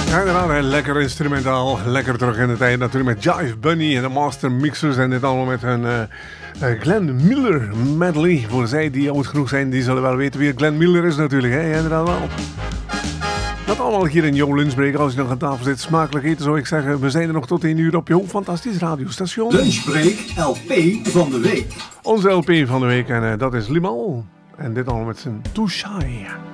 Ja, inderdaad, hè. Lekker instrumentaal. Lekker terug in de tijd natuurlijk met Jive Bunny en de Master Mixers. En dit allemaal met hun Glenn Miller medley. Voor zij die oud genoeg zijn, die zullen wel weten wie Glenn Miller is natuurlijk. Hè? Inderdaad wel. Dat allemaal hier in jouw lunchbreak. Als je nog aan tafel zit, smakelijk eten zou ik zeggen. We zijn er nog tot 1 uur op jouw fantastisch radiostation. Lunchbreak LP van de week. Onze LP van de week en dat is Limal. En dit allemaal met zijn Too Shy.